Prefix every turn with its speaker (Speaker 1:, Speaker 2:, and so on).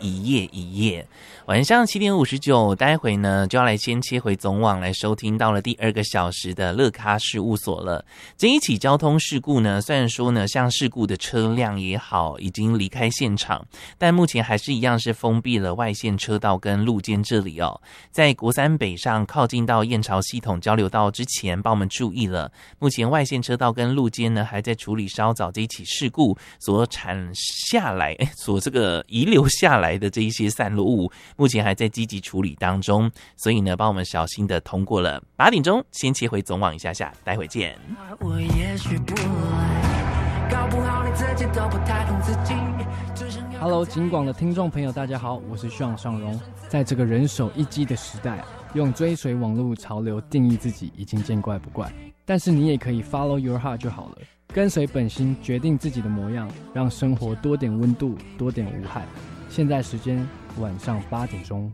Speaker 1: 一夜一夜。晚上7点59，待会呢就要来先切回总网来收听到了第2个小时的乐咖事务所了。这一起交通事故呢，虽然说呢像事故的车辆也好已经离开现场，但目前还是一样是封闭了外线车道跟路肩这里哦。在国三北上靠近到燕巢系统交流道之前，帮我们注意了，目前外线车道跟路肩呢还在处理稍早这一起事故所所这个遗留下来的这一些散落物，目前还在积极处理当中，所以呢帮我们小心的通过了。8点钟先切回总网一下下，待会见。
Speaker 2: 我也许不来，搞不好你自己都不太懂自己。
Speaker 3: Hello， 警广的听众朋友，大家好，我是Sean尚荣。在这个人手一机的时代，用追随网络潮流定义自己已经见怪不怪，但是你也可以 follow your heart 就好了，跟随本心，决定自己的模样，让生活多点温度，多点无害。现在时间晚上8点钟。